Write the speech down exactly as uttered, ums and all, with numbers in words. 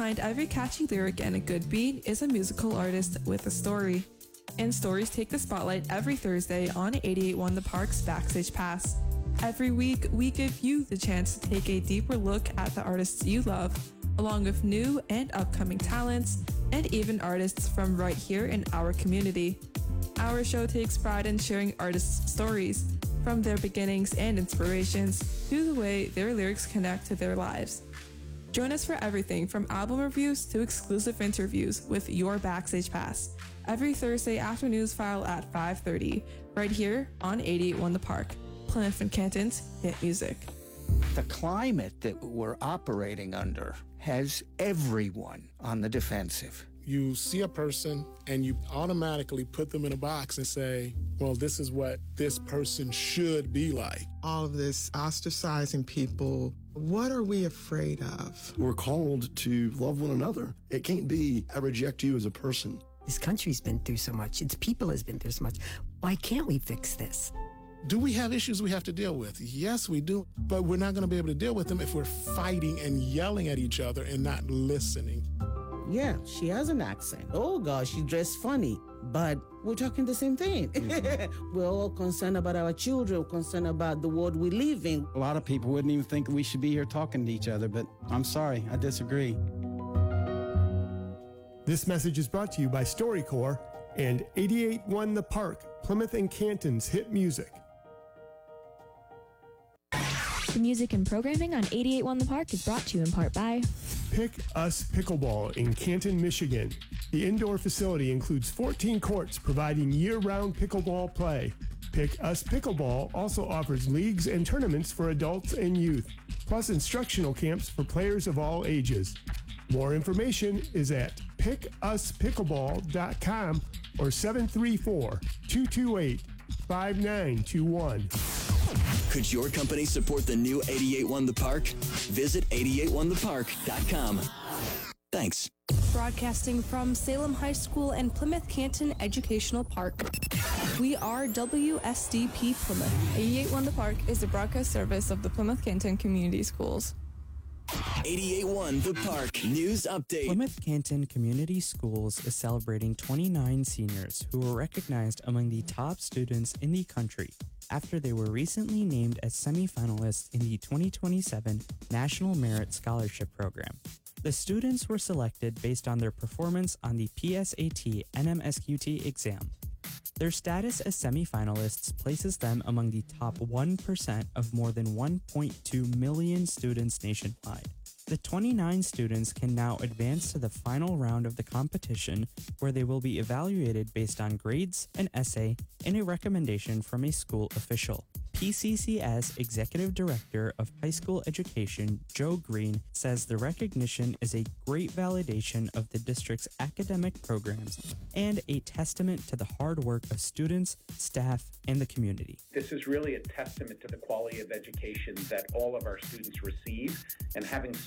Behind every catchy lyric and a good beat is a musical artist with a story. And stories take the spotlight every Thursday on eighty-eight point one The Park's Backstage Pass. Every week, we give you the chance to take a deeper look at the artists you love, along with new and upcoming talents, and even artists from right here in our community. Our show takes pride in sharing artists' stories, from their beginnings and inspirations to the way their lyrics connect to their lives. Join us for everything from album reviews to exclusive interviews with your Backstage Pass every Thursday after News File at five thirty, right here on eighty-eight point one The Park, Plymouth and Canton's hit music. The climate that we're operating under has everyone on the defensive. You see a person and you automatically put them in a box and say, well, this is what this person should be like. All of this ostracizing people, what are we afraid of? We're called to love one another. It can't be, I reject you as a person. This country's been through so much. Its people has been through so much. Why can't we fix this? Do we have issues we have to deal with? Yes, we do. But we're not going to be able to deal with them if we're fighting and yelling at each other and not listening. Yeah, she has an accent. Oh, gosh, she dressed funny. But we're talking the same thing. Mm-hmm. We're all concerned about our children, we're concerned about the world we live in. A lot of people wouldn't even think we should be here talking to each other, but I'm sorry, I disagree. This message is brought to you by StoryCorps and eighty-eight point one The Park, Plymouth and Canton's hit music. The music and programming on eighty-eight point one The Park is brought to you in part by Pick Us Pickleball in Canton, Michigan. The indoor facility includes fourteen courts providing year-round pickleball play. Pick Us Pickleball also offers leagues and tournaments for adults and youth, plus instructional camps for players of all ages. More information is at pick us pickleball dot com or seven three four, two two eight, five nine two one. Could your company support the new eighty-eight point one The Park? Visit eighty-eight one the park dot com. Thanks. Broadcasting from Salem High School and Plymouth Canton Educational Park. We are W S D P Plymouth. eighty-eight point one The Park is the broadcast service of the Plymouth Canton Community Schools. eighty-eight point one The Park News Update. Plymouth Canton Community Schools is celebrating twenty-nine seniors who were recognized among the top students in the country after they were recently named as semifinalists in the twenty twenty-seven National Merit Scholarship Program. The students were selected based on their performance on the P S A T N M S Q T exam. Their status as semifinalists places them among the top one percent of more than one point two million students nationwide. The twenty-nine students can now advance to the final round of the competition, where they will be evaluated based on grades, an essay, and a recommendation from a school official. P C C S Executive Director of High School Education, Joe Green, says the recognition is a great validation of the district's academic programs and a testament to the hard work of students, staff, and the community. This is really a testament to the quality of education that all of our students receive, and having